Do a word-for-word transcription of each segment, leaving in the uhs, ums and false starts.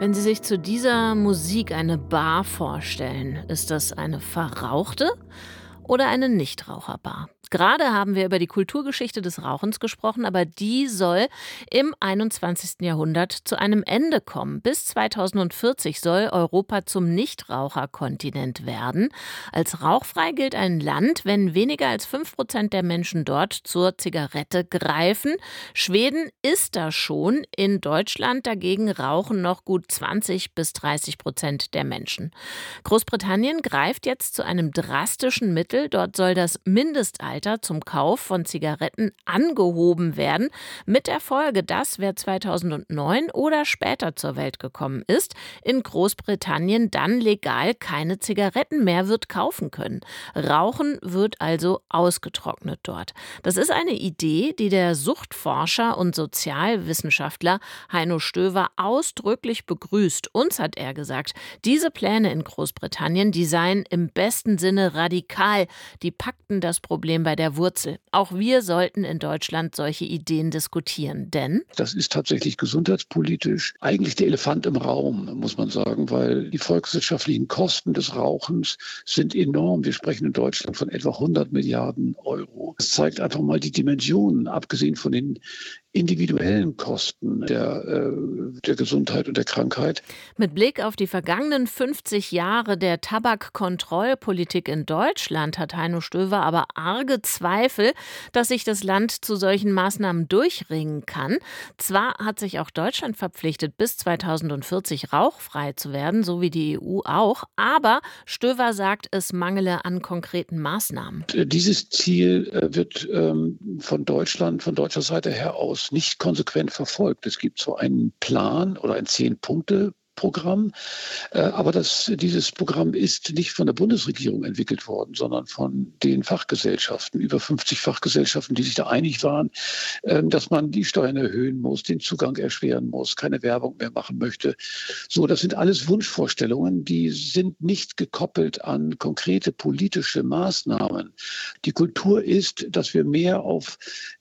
Wenn Sie sich zu dieser Musik eine Bar vorstellen, ist das eine verrauchte oder eine Nichtraucherbar? Gerade haben wir über die Kulturgeschichte des Rauchens gesprochen, aber die soll im einundzwanzigsten Jahrhundert zu einem Ende kommen. Bis zweitausendvierzig soll Europa zum Nichtraucherkontinent werden. Als rauchfrei gilt ein Land, wenn weniger als fünf Prozent der Menschen dort zur Zigarette greifen. Schweden ist da schon. In Deutschland dagegen rauchen noch gut zwanzig bis dreißig Prozent der Menschen. Großbritannien greift jetzt zu einem drastischen Mittel. Dort soll das Mindestalter zum Kauf von Zigaretten angehoben werden, mit der Folge, dass wer zweitausendneun oder später zur Welt gekommen ist, in Großbritannien dann legal keine Zigaretten mehr wird kaufen können. Rauchen wird also ausgetrocknet dort. Das ist eine Idee, die der Suchtforscher und Sozialwissenschaftler Heino Stöver ausdrücklich begrüßt. Uns hat er gesagt, diese Pläne in Großbritannien, die seien im besten Sinne radikal. Die packten das Problem bei der Wurzel. Auch wir sollten in Deutschland solche Ideen diskutieren, denn das ist tatsächlich gesundheitspolitisch eigentlich der Elefant im Raum, muss man sagen, weil die volkswirtschaftlichen Kosten des Rauchens sind enorm. Wir sprechen in Deutschland von etwa hundert Milliarden Euro. Das zeigt einfach mal die Dimensionen, abgesehen von den individuellen Kosten der, äh, der Gesundheit und der Krankheit. Mit Blick auf die vergangenen fünfzig Jahre der Tabakkontrollpolitik in Deutschland hat Heino Stöver aber arge Zweifel, dass sich das Land zu solchen Maßnahmen durchringen kann. Zwar hat sich auch Deutschland verpflichtet, bis zweitausendvierzig rauchfrei zu werden, so wie die E U auch, aber Stöver sagt, es mangele an konkreten Maßnahmen. Dieses Ziel äh, wird ähm, von Deutschland, von deutscher Seite her aus nicht konsequent verfolgt. Es gibt so einen Plan oder ein Zehn-Punkte- Programm. Aber das, dieses Programm ist nicht von der Bundesregierung entwickelt worden, sondern von den Fachgesellschaften, über fünfzig Fachgesellschaften, die sich da einig waren, dass man die Steuern erhöhen muss, den Zugang erschweren muss, keine Werbung mehr machen möchte. So, das sind alles Wunschvorstellungen, die sind nicht gekoppelt an konkrete politische Maßnahmen. Die Kultur ist, dass wir mehr auf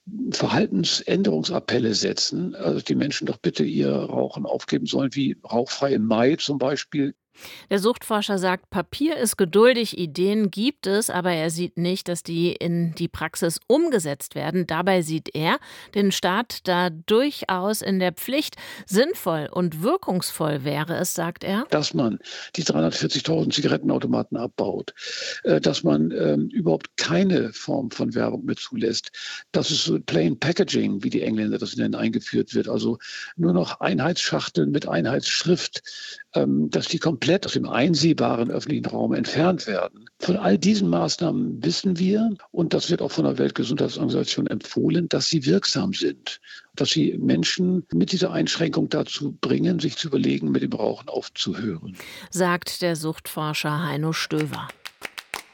Verhaltensänderungsappelle setzen, also die Menschen doch bitte ihr Rauchen aufgeben sollen, wie rauchfrei im Mai zum Beispiel. Der Suchtforscher sagt, Papier ist geduldig, Ideen gibt es, aber er sieht nicht, dass die in die Praxis umgesetzt werden. Dabei sieht er den Staat da durchaus in der Pflicht. Sinnvoll und wirkungsvoll wäre es, sagt er, dass man die dreihundertvierzigtausend Zigarettenautomaten abbaut, dass man ähm, überhaupt keine Form von Werbung mehr zulässt, dass es so Plain Packaging, wie die Engländer das nennen, eingeführt wird, also nur noch Einheitsschachteln mit Einheitsschrift, ähm, dass die komplett aus dem einsehbaren öffentlichen Raum entfernt werden. Von all diesen Maßnahmen wissen wir, und das wird auch von der Weltgesundheitsorganisation empfohlen, dass sie wirksam sind, dass sie Menschen mit dieser Einschränkung dazu bringen, sich zu überlegen, mit dem Rauchen aufzuhören, sagt der Suchtforscher Heino Stöver.